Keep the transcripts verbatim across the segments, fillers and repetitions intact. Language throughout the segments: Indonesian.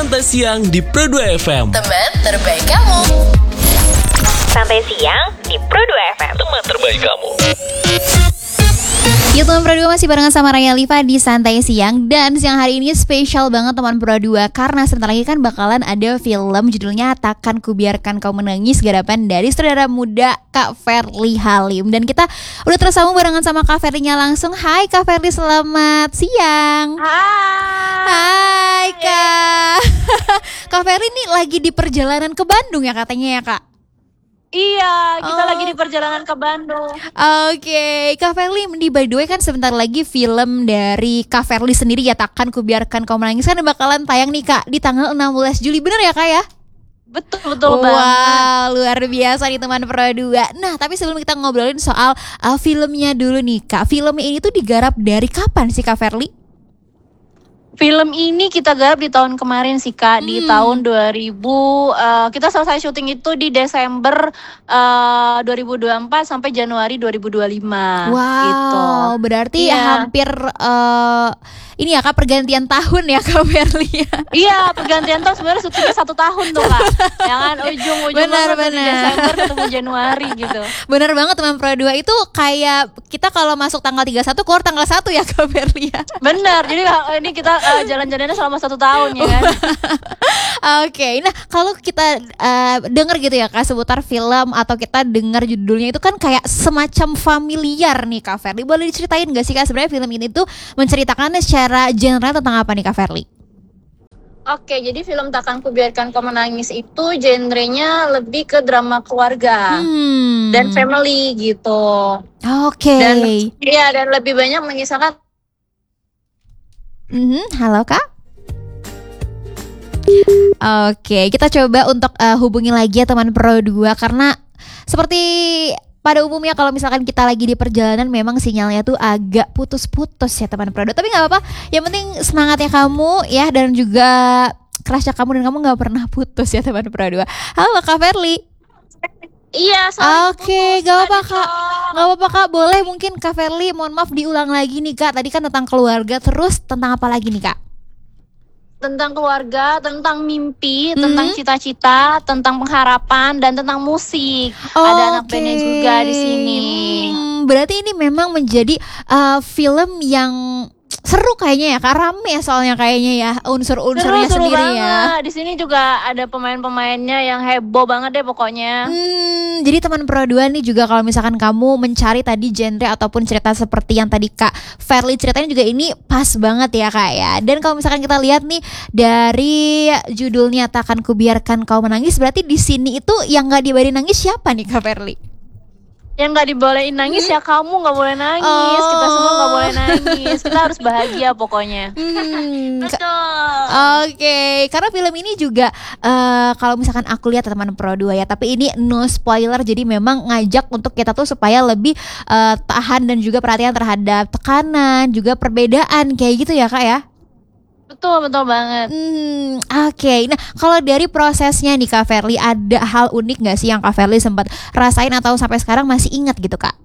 Santai Siang di Pro dua F M. Teman terbaik kamu. Santai Siang di Pro dua F M. Teman terbaik kamu. Ya teman Pro dua masih barengan sama Raya Liva di Santai Siang. Dan siang hari ini spesial banget teman Pro dua, karena sebentar lagi kan bakalan ada film judulnya Takkan Kubiarkan Kau Menangis, garapan dari sutradara muda Kak Ferly Halim. Dan kita udah tersambung barengan sama Kak Ferly-nya langsung. Hai Kak Ferly, selamat siang. Hai. Hai Kak. Kak Ferly ini lagi di perjalanan ke Bandung ya katanya ya Kak? Iya, kita Oh. lagi di perjalanan ke Bandung. Oke, Kak Ferly, di by the way kan sebentar lagi film dari Kak Ferly sendiri ya, Takkan Kubiarkan Kau Menangis, kan bakalan tayang nih Kak di tanggal enam belas Juli, bener ya Kak ya? Betul, betul banget. Wah, luar biasa nih teman Pro dua. Nah, tapi sebelum kita ngobrolin soal uh, filmnya dulu nih Kak, film ini tuh digarap dari kapan sih Kak Ferly? Film ini kita garap di tahun kemarin sih Kak, di Hmm. tahun dua ribu. eh, kita selesai syuting itu di Desember eh, dua ribu dua puluh empat sampai Januari dua ribu dua puluh lima. Wow, Gitu. berarti Iya. hampir uh, ini ya Kak, pergantian tahun ya Kak Ferly ya? Iya, pergantian tahun sebenarnya syutingnya satu tahun tuh Kak. Jangan ujung-ujung Benar, banget dari benar. Desember ketemu Januari gitu. Bener banget teman Pro dua, itu kayak kita kalau masuk tanggal tiga puluh satu keluar tanggal satu ya Kak Ferly ya? Benar, jadi uh, ini kita uh, jalan-jalannya selama satu tahun ya kan. Oke, nah kalau kita uh, dengar gitu ya Kak seputar film atau kita dengar judulnya itu kan kayak semacam familiar nih Kak Ferly. Boleh diceritain gak sih Kak sebenarnya film ini tuh menceritakannya secara general tentang apa nih Kak Ferly? Oke, jadi film Takkan Kubiarkan Kau Menangis itu genrenya lebih ke drama keluarga Hmm. dan family gitu. Oke. Dan iya, dan lebih banyak mengisahkan. Mhm, halo Kak. Oke, kita coba untuk uh, hubungi lagi ya teman Pro dua, karena seperti pada umumnya kalau misalkan kita lagi di perjalanan memang sinyalnya tuh agak putus-putus ya teman Pro dua. Tapi nggak apa-apa, yang penting semangatnya kamu ya, dan juga kerasnya kamu, dan kamu nggak pernah putus ya teman Pro dua. Halo Kak Ferly. Iya, sorry, Oke, putus gak apa-apa tadi, Kak. Kak. Gak apa-apa Kak, boleh mungkin Kak Ferly, mohon maaf diulang lagi nih Kak. Tadi kan tentang keluarga, terus tentang apa lagi nih Kak? Tentang keluarga, tentang mimpi, Mhm. tentang cita-cita, tentang pengharapan, dan tentang musik. Ada anak Oke. bandnya juga di sini. Hmm, berarti ini memang menjadi uh, film yang seru kayaknya ya Kak, rame ya soalnya kayaknya ya, unsur-unsurnya Seru-seru sendiri ya. banget. Di sini juga ada pemain-pemainnya yang heboh banget deh pokoknya. Hmm, jadi teman Pro dua nih juga kalau misalkan kamu mencari tadi genre ataupun cerita seperti yang tadi Kak Ferly ceritain juga, ini pas banget ya Kak ya. Dan kalau misalkan kita lihat nih dari judulnya Takkan Kubiarkan Kau Menangis, berarti di sini itu yang nggak dibayarin nangis siapa nih Kak Ferly? Yang nggak dibolehin nangis ya kamu nggak boleh nangis. Oh. Kita semua nggak boleh nangis. Kita harus bahagia pokoknya. Hmm, ka- Betul. Oke, karena film ini juga eh, kalau misalkan aku lihat teman Pro dua ya, tapi ini no spoiler, jadi memang ngajak untuk kita tuh supaya lebih eh, tahan dan juga perhatian terhadap tekanan, juga perbedaan kayak gitu ya Kak ya. Betul, betul banget. Hmm, oke. Nah, kalau dari prosesnya nih Kak Ferly, ada hal unik gak sih yang Kak Ferly sempat rasain atau sampai sekarang masih ingat gitu Kak?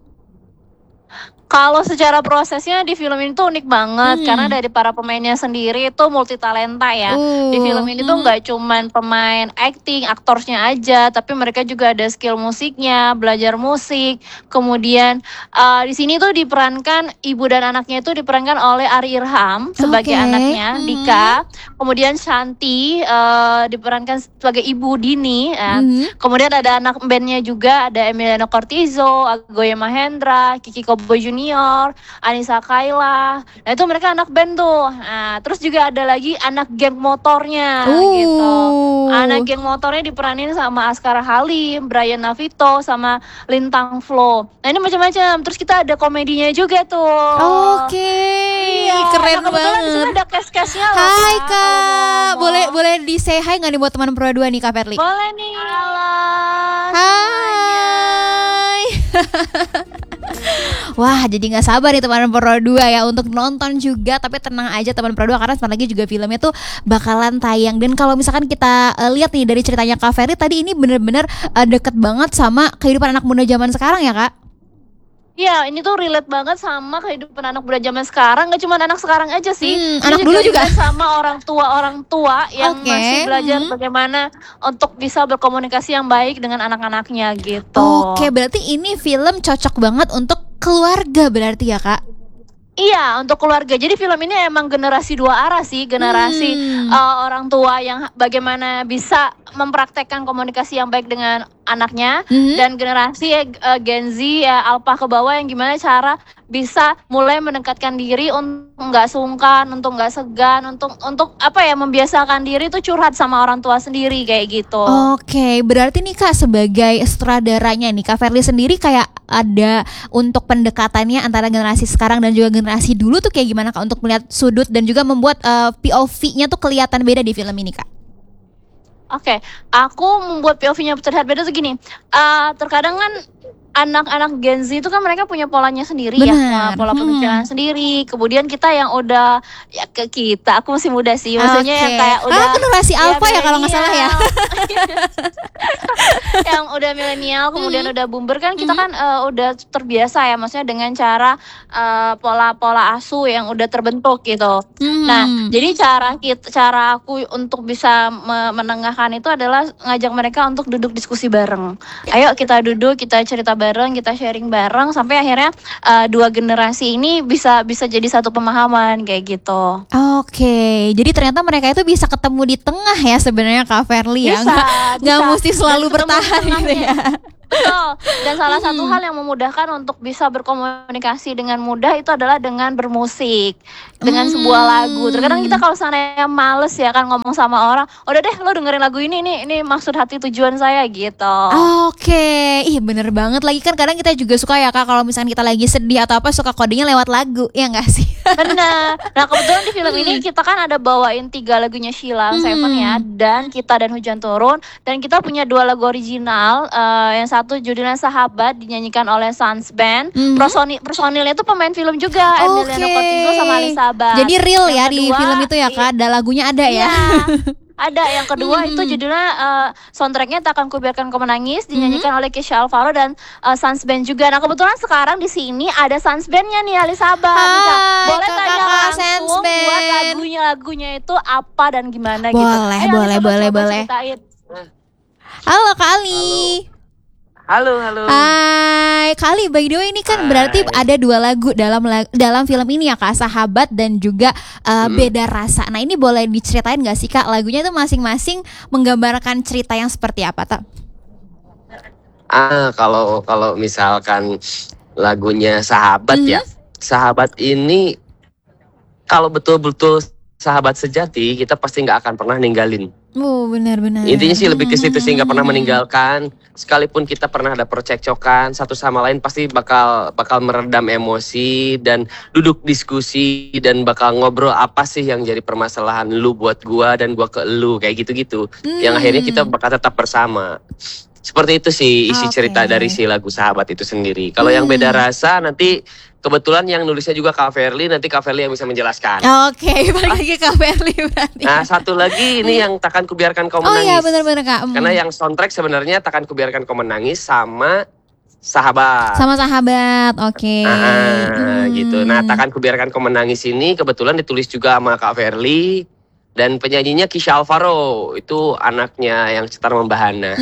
Kalau secara prosesnya di film ini tuh unik Hmm. banget karena dari para pemainnya sendiri itu multi talenta ya. Di Uh, film ini tuh hmm. nggak cuman pemain acting, aktorsnya aja, tapi mereka juga ada skill musiknya, belajar musik. Kemudian eh, di sini tuh diperankan ibu dan anaknya itu diperankan oleh Ari Irham sebagai Oke. anaknya, Hmm. Dika. Kemudian Shanti eh, diperankan sebagai ibu Dini. ya. Mhm. Kemudian ada anak bandnya juga, ada Emiliano Cortizo, Agoya Mahendra, Kiki Kobo Junior, Anissa Kaila. Nah itu mereka anak band tuh. Nah terus juga ada lagi anak geng motornya gitu. Uh. Anak geng motornya diperanin sama Askara Halim, Brian Navito, sama Lintang Flo. Nah ini macam-macam. Terus kita ada komedinya juga tuh. Oke, Iya, keren nah, kebetulan di sini banget. ada cast-castnya loh, Hai kalau Kak, mau boleh ngomong. boleh di say hi nggak nih buat teman Pro dua nih Kak Ferly? Boleh nih. Halo. Hai. Wah, jadi nggak sabar nih teman Pro dua ya untuk nonton juga. Tapi tenang aja teman Pro dua, karena sebentar lagi juga filmnya tuh bakalan tayang. Dan kalau misalkan kita uh, lihat nih dari ceritanya Kak Ferry tadi, ini bener-bener uh, deket banget sama kehidupan anak muda zaman sekarang ya Kak. Iya, ini tuh relate banget sama kehidupan anak muda zaman sekarang. Gak cuma anak sekarang aja sih. Hmm, Ini anak dulu juga. relate sama orang tua-orang tua yang Oke, masih belajar hmm. bagaimana untuk bisa berkomunikasi yang baik dengan anak-anaknya gitu. Oke, berarti ini film cocok banget untuk keluarga berarti ya Kak? Iya, untuk keluarga. Jadi film ini emang generasi dua arah sih, generasi Hmm. uh, orang tua yang ha- bagaimana bisa mempraktekkan komunikasi yang baik dengan anaknya, Mhm. dan generasi uh, Gen Z ya alpha ke bawah yang gimana cara bisa mulai mendekatkan diri untuk nggak sungkan, untuk nggak segan, untuk untuk apa ya membiasakan diri tuh curhat sama orang tua sendiri kayak gitu. Oke, berarti nih Kak sebagai sutradaranya nih Kak Verly sendiri kayak ada untuk pendekatannya antara generasi sekarang dan juga generasi dulu tuh kayak gimana Kak untuk melihat sudut dan juga membuat uh, P O V-nya tuh kelihatan beda di film ini Kak? Oke, aku membuat P O V-nya terlihat beda tuh gini. eh, terkadang kan anak-anak Gen Z itu kan mereka punya polanya sendiri ya, Benar. pola Hmm. pemikiran sendiri. Kemudian kita yang udah ya ke kita, aku masih muda sih, maksudnya yang Oke. kayak Ah, udah generasi alpha ya kalau nggak salah ya. yang udah milenial, kemudian Hmm. udah boomer kan kita Hmm. kan eh, udah terbiasa ya, maksudnya dengan cara eh, pola-pola asuh yang udah terbentuk gitu. Hmm. Nah, jadi cara kita, cara aku untuk bisa me- menengahkan itu adalah ngajak mereka untuk duduk diskusi bareng. Ayo kita duduk, kita cerita bareng, kita sharing bareng sampai akhirnya uh, dua generasi ini bisa bisa jadi satu pemahaman kayak gitu. Oke, jadi ternyata mereka itu bisa ketemu di tengah ya sebenarnya Kak Verly ya, Bisa, nggak nggak bisa. mesti selalu Dan ketemu bertahan di gitu ya. Betul. Dan salah satu Hmm. hal yang memudahkan untuk bisa berkomunikasi dengan mudah itu adalah dengan bermusik, dengan sebuah Hmm. lagu. Terkadang kita kalau seandainya males ya kan ngomong sama orang, udah deh lo dengerin lagu ini nih, ini maksud hati tujuan saya gitu. Oke, ih bener banget lagi kan kadang kita juga suka ya Kak kalau misalnya kita lagi sedih atau apa suka kodenya lewat lagu, ya nggak sih? Benar. Nah kebetulan di film ini kita kan ada bawain tiga lagunya Sheila on Seven ya, dan Kita dan Hujan Turun, dan kita punya dua lagu original. eh, yang satu judulnya Sahabat dinyanyikan oleh Sans Band. Mhm. Personil personilnya itu pemain film juga, Emiliano Oke. Cortizo sama Alisabat. Jadi real Yang ya di kedua, film itu ya i- Kak, ada lagunya ada ya. Iya. Ada yang kedua itu Mhm. judulnya eh, soundtracknya Takkan Kubiarkan Kau Menangis dinyanyikan oleh Kesha Alvaro dan eh, Sans Band juga. Nah kebetulan sekarang di sini ada Sans Bandnya nih Alisabat. Bisa Hai, boleh Kakak tanya Sans langsung Band. buat lagunya lagunya itu apa dan gimana gitu. Boleh, Ayo, boleh, coba, boleh, coba boleh. ceritain. Halo Kak Ali. Halo, halo. Hai, Kali by the way ini kan Hai. berarti ada dua lagu dalam lag- dalam film ini ya Kak, Sahabat dan juga uh, Hmm. Beda Rasa. Nah ini boleh diceritain gak sih Kak, lagunya itu masing-masing menggambarkan cerita yang seperti apa tak? Ah, kalau kalau misalkan lagunya Sahabat Mhm. ya. Sahabat ini kalau betul-betul sahabat sejati, kita pasti nggak akan pernah ninggalin. Oh benar-benar. Intinya sih lebih ke situ sih, nggak pernah meninggalkan. Sekalipun kita pernah ada percekcokan satu sama lain, pasti bakal bakal meredam emosi dan duduk diskusi dan bakal ngobrol apa sih yang jadi permasalahan lu buat gua dan gua ke lu kayak gitu-gitu. Yang akhirnya kita bakal tetap bersama. Seperti itu sih isi Oke. cerita dari si lagu Sahabat itu sendiri. Kalau yang Beda Rasa nanti kebetulan yang nulisnya juga Kak Verly, nanti Kak Verly yang bisa menjelaskan. Oke, balik lagi ke Verly berarti. Nah, satu lagi ini yang Takkan Kubiarkan Kau Oh Menangis. iya benar-benar Kak. Hmm. Karena yang soundtrack sebenarnya Takkan Kubiarkan Kau Menangis sama Sahabat. Sama Sahabat, oke. Ah, Hmm. gitu. Nah, Takkan Kubiarkan Kau Menangis ini kebetulan ditulis juga sama Kak Verly dan penyanyinya Kesha Alvaro, itu anaknya yang setar membahana.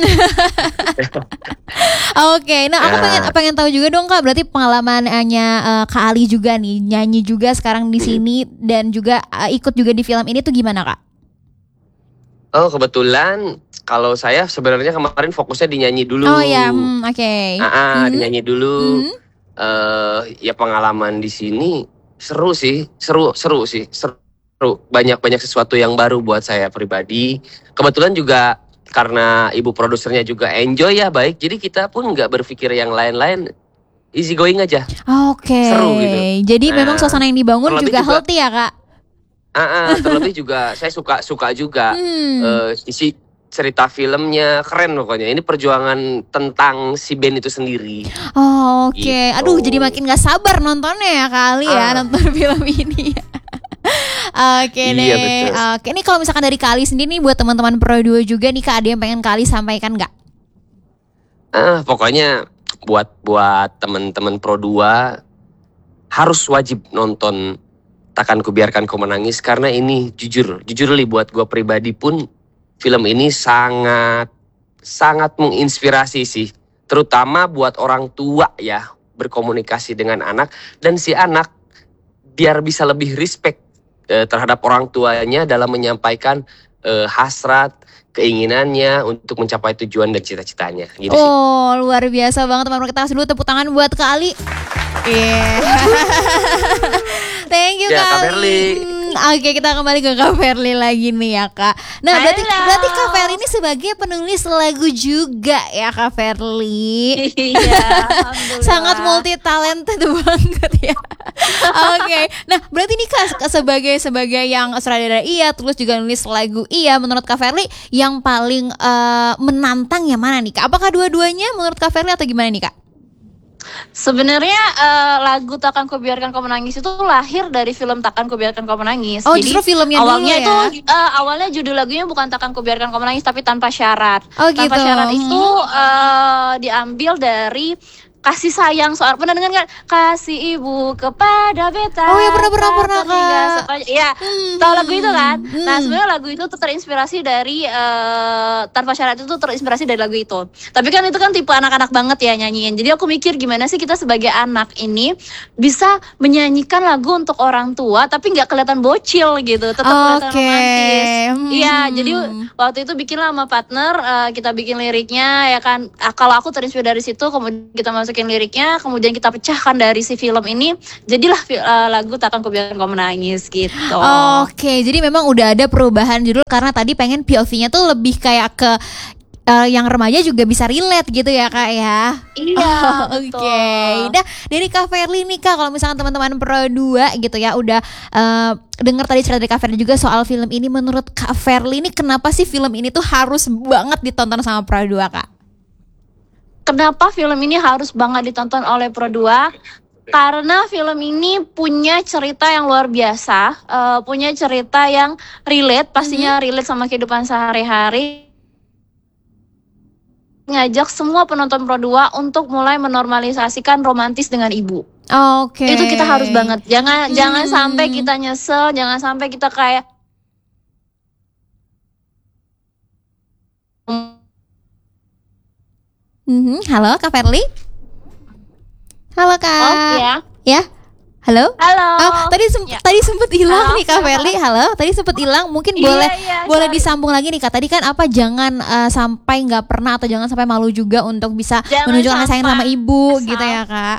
Oke, nah aku Ya. pengen pengen tahu juga dong Kak, berarti pengalamannya eh, Kak Ali juga nih, nyanyi juga sekarang di sini dan juga eh, ikut juga di film ini tuh gimana Kak? Oh, kebetulan kalau saya sebenarnya kemarin fokusnya di nyanyi dulu. Oh ya, hmm, oke. Ah, ah, Hmm. dinyanyi dulu. Hmm. eh ya pengalaman di sini seru sih, seru seru sih, seru. Banyak banyak sesuatu yang baru buat saya pribadi. Kebetulan juga karena ibu produsernya juga enjoy ya baik, jadi kita pun nggak berpikir yang lain-lain, easy going aja. Oke. Seru gitu. Jadi Nah, memang suasana yang dibangun terlebih juga, juga- healthy ya Kak? Ah, ah, terlebih juga saya suka suka juga Hmm. eh, isi cerita filmnya keren pokoknya. Ini perjuangan tentang si band itu sendiri. Oh, oke. Gitu. Aduh, jadi makin gak sabar nontonnya ya kali ya, Ah. nonton film ini. Oke deh. Iya, betul. Oke, ini kalau misalkan dari Kali sendiri nih buat teman-teman Pro dua juga nih Kak, ada yang pengen Kali sampaikan nggak? Ah, pokoknya buat buat teman-teman Pro dua harus wajib nonton Takkan Kubiarkan Kau Menangis, karena ini jujur jujur li buat gue pribadi pun film ini sangat sangat menginspirasi sih, terutama buat orang tua ya, berkomunikasi dengan anak, dan si anak biar bisa lebih respect eh, terhadap orang tuanya dalam menyampaikan eh, hasrat, keinginannya untuk mencapai tujuan dan cita-citanya gitu sih. Oh, luar biasa banget teman-teman. Kita kasih dulu tepuk tangan buat Kak Ali. Yeah. Thank you Ya, Kak Kak Ali. Verly. Hmm, Oke, kita kembali ke Kak Verly lagi nih ya Kak. Nah, berarti Halo. berarti Kak Verly ini sebagai penulis lagu juga ya Kak Verly. Iya, alhamdulillah. Sangat multi talented banget ya. Oke, nah berarti nih Kak sebagai sebagai yang sutradara iya, terus juga nulis lagu iya, menurut Kak Verly yang paling eh, menantang yang mana nih Kak? Apakah dua-duanya menurut Kak Verly atau gimana nih Kak? Sebenarnya eh, lagu Takkan Kubiarkan Kau Menangis itu lahir dari film Takkan Kubiarkan Kau Menangis. Oh, Jadi justru filmnya dulu awalnya ya? itu eh, awalnya judul lagunya bukan Takkan Kubiarkan Kau Menangis tapi Tanpa Syarat. Oh, Tanpa gitu. Syarat itu Hmm. eh, diambil dari kasih sayang soal, pernah dengar nggak? Kasih ibu kepada beta. Oh, ya, pernah, pernah, pernah, terhingga Kak. sepanjang- Ya, Hmm. tahu lagu itu kan? Hmm. Nah, sebenarnya lagu itu tuh terinspirasi dari eh, Tanpa Syarat itu terinspirasi dari lagu itu. Tapi kan itu kan tipe anak-anak banget ya nyanyiin. Jadi aku mikir gimana sih kita sebagai anak ini bisa menyanyikan lagu untuk orang tua tapi nggak kelihatan bocil gitu, tetap kelihatan Oke. romantis. Hmm. Iya, jadi waktu itu bikinlah sama partner, eh, kita bikin liriknya ya kan. Ah, kalau aku terinspirasi dari situ, kemudian kita masukin liriknya, kemudian kita pecahkan dari si film ini, jadilah fi- eh, lagu Takkan Kubiarkan Kau Menangis gitu. Oke, jadi memang udah ada perubahan judul karena tadi pengen P O V-nya tuh lebih kayak ke eh, yang remaja juga bisa relate gitu ya Kak ya. Iya, Oh, betul. Oke, nah dari Kak Verly nih Kak, kalau misalnya teman-teman Pro dua gitu ya udah eh, dengar tadi cerita dari Kak Verly juga soal film ini, menurut Kak Verly ini kenapa sih film ini tuh harus banget ditonton sama Pro dua Kak? Kenapa film ini harus banget ditonton oleh Pro dua? Karena film ini punya cerita yang luar biasa, eh, punya cerita yang relate, pastinya relate sama kehidupan sehari-hari. Ngajak semua penonton Pro dua untuk mulai menormalisasikan romantis dengan ibu. Oke. Itu kita harus banget. Jangan Hmm. jangan sampai kita nyesel, jangan sampai kita kayak Mhm, halo Kak Verly. Halo Kak. oh ya. Ya. Halo. Halo. Oh, tadi sem- Ya. tadi sempet hilang Halo. nih Kak Verly. Halo, tadi sempet hilang. Mungkin Iya, boleh iya, boleh sorry. disambung lagi nih Kak. Tadi kan apa jangan eh, sampai nggak pernah atau jangan sampai malu juga untuk bisa Jangan menunjukkan kasih sayang sama sampai ibu menyesal. gitu ya Kak.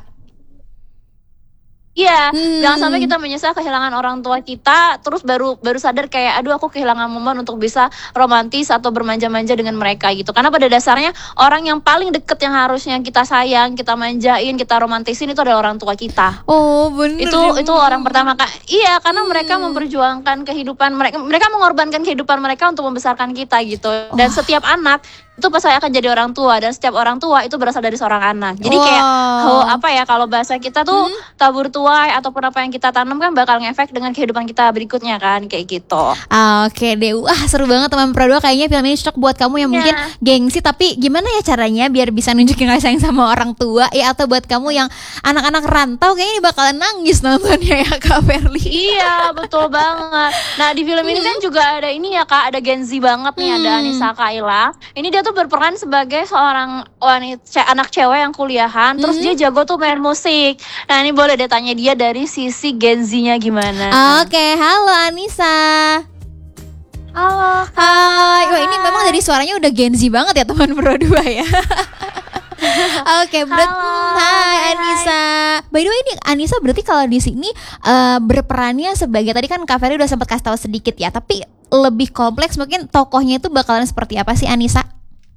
Iya, Hmm. jangan sampai kita menyesal kehilangan orang tua kita, terus baru baru sadar kayak, aduh aku kehilangan momen untuk bisa romantis atau bermanja-manja dengan mereka gitu. Karena pada dasarnya orang yang paling deket yang harusnya kita sayang, kita manjain, kita romantisin itu adalah orang tua kita. Oh, bener. Itu ya. itu orang pertama kak. Iya, karena mereka Hmm. memperjuangkan kehidupan mereka, mereka mengorbankan kehidupan mereka untuk membesarkan kita gitu. Dan setiap anak itu pasti akan jadi orang tua, dan setiap orang tua itu berasal dari seorang anak. Jadi kayak Wow. oh, apa ya, kalau bahasa kita tuh tabur tuai ataupun apa yang kita tanam kan bakal ngefek dengan kehidupan kita berikutnya kan, kayak gitu. Ah, Oke deh, wah seru banget teman Pro dua. Kayaknya film ini cocok buat kamu yang Iya. mungkin gengsi tapi gimana ya caranya biar bisa nunjukin kasih sayang sama orang tua ya, atau buat kamu yang anak-anak rantau kayaknya ini bakalan nangis nontonnya ya Kak Verly. Iya, betul banget. Nah, di film ini kan juga ada ini ya Kak, ada Gen Z banget nih, ada Hmm. Anissa Kaila. Ini dia tuh berperan sebagai seorang wanita ce- anak cewek yang kuliahan, terus dia jago tuh main musik. Nah, ini boleh deh tanya dia dari sisi Gen Z-nya gimana. Oke, halo Anissa. Halo. Hai, wah ini memang dari suaranya udah Gen Z banget ya teman Pro dua ya. Oke, berat. Halo, Hai hai, Anissa. By the way ini Anissa berarti kalau di sini eh, berperannya sebagai, tadi kan Kak Ferry udah sempat kasih tahu sedikit ya, tapi lebih kompleks mungkin tokohnya itu bakalan seperti apa sih Anissa?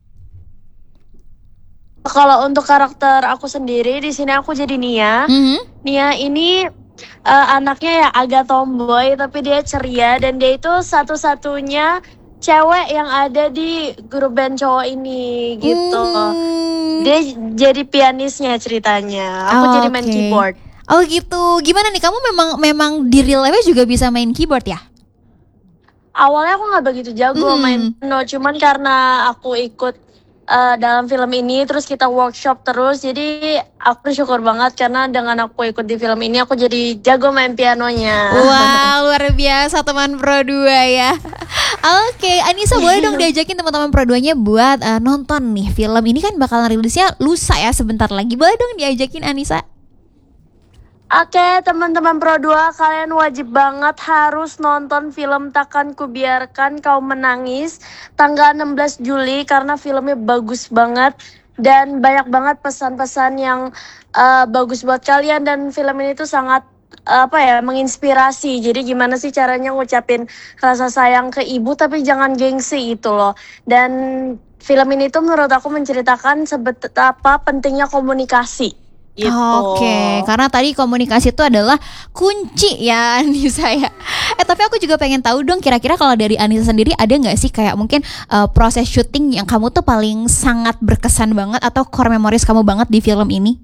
Kalau untuk karakter aku sendiri di sini aku jadi Nia. Mhm. Nia ini eh, anaknya ya agak tomboy tapi dia ceria, dan dia itu satu-satunya cewek yang ada di grup band cowok ini gitu. Hmm. Dia jadi pianisnya ceritanya. Aku Oh, jadi main oke. keyboard. Oh gitu. Gimana nih, kamu memang memang di real life juga bisa main keyboard ya? Awalnya aku nggak begitu jago Hmm. main piano, cuman karena aku ikut eh, dalam film ini, terus kita workshop terus. Jadi aku bersyukur banget karena dengan aku ikut di film ini aku jadi jago main pianonya. Wow, luar biasa teman Pro dua ya. Oke, Anissa boleh dong diajakin teman-teman Pro dua-nya buat uh, nonton nih film ini, kan bakalan rilisnya lusa ya sebentar lagi. Boleh dong diajakin Anissa. Oke, teman-teman Pro dua, kalian wajib banget harus nonton film Takkan Kubiarkan Kau Menangis tanggal enam belas Juli karena filmnya bagus banget dan banyak banget pesan-pesan yang uh, bagus buat kalian, dan film ini tuh sangat uh, apa ya, menginspirasi. Jadi gimana sih caranya ngucapin rasa sayang ke ibu tapi jangan gengsi itu loh. Dan film ini tuh menurut aku menceritakan seberapa pentingnya komunikasi. Gitu. Oke, karena tadi komunikasi itu adalah kunci ya Anissa ya. Eh tapi aku juga pengen tahu dong, kira-kira kalau dari Anissa sendiri ada nggak sih kayak mungkin uh, proses syuting yang kamu tuh paling sangat berkesan banget atau core memories kamu banget di film ini?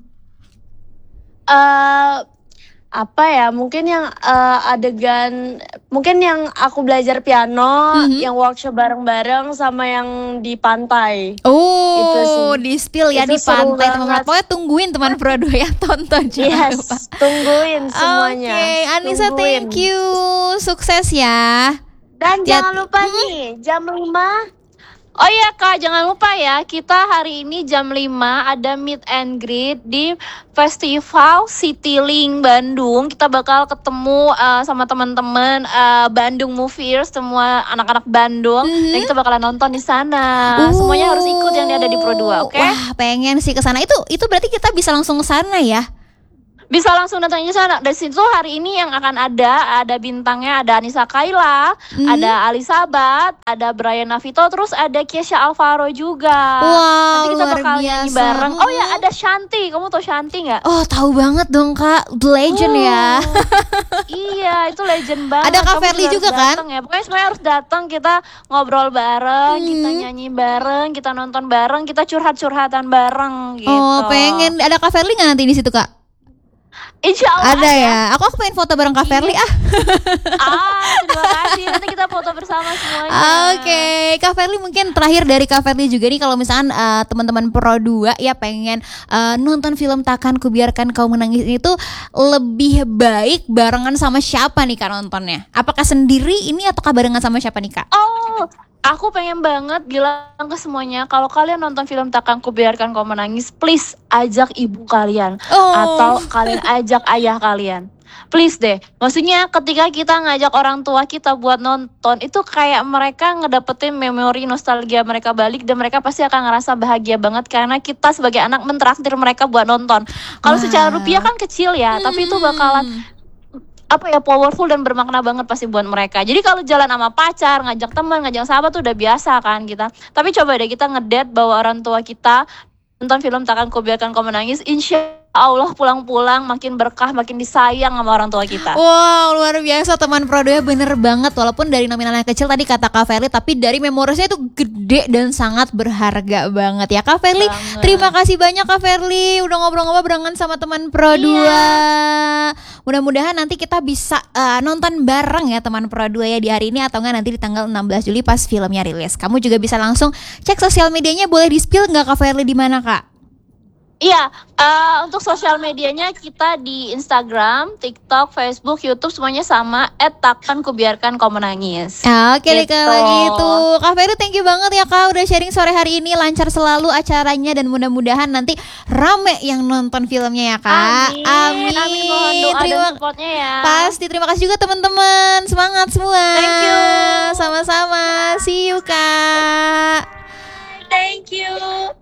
Uh, apa ya, mungkin yang uh, adegan, mungkin yang aku belajar piano, Mhm. yang workshop bareng-bareng sama yang di pantai. Oh, Itu sih. di spill ya Itu di seru pantai teman-teman. banget. Pokoknya tungguin teman Pro dua ya, tonton jangan Yes, lupa. tungguin semuanya. Oke, Anissa Tungguin. thank you. Sukses ya. Dan Jat- jangan lupa nih, jam lima. Oh iya Kak, jangan lupa ya, kita hari ini jam lima ada meet and greet di Festival Citylink Bandung. Kita bakal ketemu uh, sama teman-teman uh, Bandung Moviers, semua anak-anak Bandung, Mhm. dan kita bakalan nonton di sana. Uh. Semuanya harus ikut yang ada di Pro dua, oke? Wah, pengen sih ke sana. Itu itu berarti kita bisa langsung ke sana ya. Bisa langsung datang ke sana. Dari situ hari ini yang akan ada, ada bintangnya, ada Anissa Kaila, Mhm. ada Ali Sabat, ada Brian Navito, terus ada Kesha Alvaro juga. Wow, Nanti kita luar bakal nyanyi biasa. bareng. Oh ya, Mhm. ada Shanti. Kamu tau Shanti nggak? Oh, tahu banget dong Kak, The Legend ya. Oh, iya, itu legend banget. Ada Kak Kamu Verly harus juga kan? datang ya. Pokoknya semuanya harus datang, kita ngobrol bareng, Hmm. kita nyanyi bareng, kita nonton bareng, kita curhat-curhatan bareng gitu. Oh, pengen ada Kak Verly nggak nanti di situ Kak? Insya Allah Ada ya. Aku aku pengen foto bareng Kak Verly ah. Ah, terima kasih. Nanti kita foto bersama semuanya. Oke, Kak Verly mungkin terakhir dari Kak Verly juga nih, kalau misalkan uh, teman-teman Pro dua ya pengen uh, nonton film Takkan Kubiarkan Kau Menangis ini tuh lebih baik barengan sama siapa nih Kak nontonnya? Apakah sendiri ini ataukah barengan sama siapa nih Kak? Oh, aku pengen banget bilang ke semuanya, kalau kalian nonton film Takkan Kubiarkan Kau Menangis, please ajak ibu kalian Oh. atau kalian ajak ayah kalian. Please deh. Maksudnya ketika kita ngajak orang tua kita buat nonton, itu kayak mereka ngedapetin memori nostalgia mereka balik, dan mereka pasti akan ngerasa bahagia banget karena kita sebagai anak mentraktir mereka buat nonton. Kalau Wah. secara rupiah kan kecil ya, tapi itu bakalan apa ya, powerful dan bermakna banget pasti buat mereka. Jadi kalau jalan sama pacar, ngajak teman, ngajak sahabat tuh udah biasa kan kita. Tapi coba deh kita ngedate bawa orang tua kita nonton film Takkan Kubiarkan Kau Menangis, insya Allah pulang-pulang makin berkah, makin disayang sama orang tua kita. Wow, luar biasa teman Pro dua, bener banget. Walaupun dari nominalnya kecil tadi kata Kak Verly, tapi dari memorisnya itu gede dan sangat berharga banget ya Kak Verly. Banget. Terima kasih banyak Kak Verly udah ngobrol-ngobrol barengan sama teman Pro dua. Mudah-mudahan nanti kita bisa uh, nonton bareng ya teman Pro dua ya di hari ini, atau enggak nanti di tanggal enam belas Juli pas filmnya rilis. Kamu juga bisa langsung cek sosial medianya, boleh di-spill nggak Kak Verly di mana Kak? Iya, eh, untuk sosial medianya kita di Instagram, TikTok, Facebook, YouTube semuanya sama et Takkan Kubiarkan Kau Menangis. Oke deh Gitu. kalau gitu. Kak Ferry thank you banget ya Kak udah sharing sore hari ini, lancar selalu acaranya dan mudah-mudahan nanti rame yang nonton filmnya ya Kak. Amin. Amin, mohon doa Terima dan supportnya ya. Pasti, terima kasih juga teman-teman. Semangat semua. Thank you. Sama-sama. See you Kak. Thank you.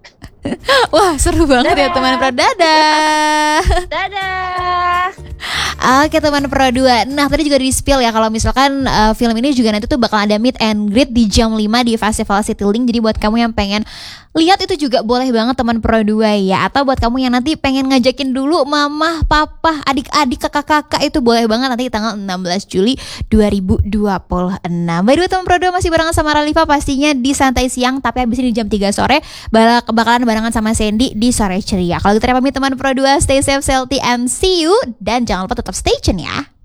Wah seru banget ya teman Pro. Dadah. Dadah. Oke teman Pro dua. Nah tadi juga di spill ya kalau misalkan uh, film ini juga nanti tuh bakal ada meet and greet di jam lima di Festival Citylink. Jadi buat kamu yang pengen lihat itu juga boleh banget teman Pro dua ya. Atau buat kamu yang nanti pengen ngajakin dulu mama, papa, adik-adik, kakak-kakak, itu boleh banget nanti di tanggal enam belas Juli dua ribu dua puluh enam. By the way teman Pro dua masih barengan sama Ralifa pastinya di Santai Siang, tapi habis ini di jam tiga sore bala- bakalan barengan sama Sandy di Sore Ceria. Kalau gitu pamit teman Pro dua, stay safe, healthy, and see you. Dan jangan lupa tetap stay tune ya.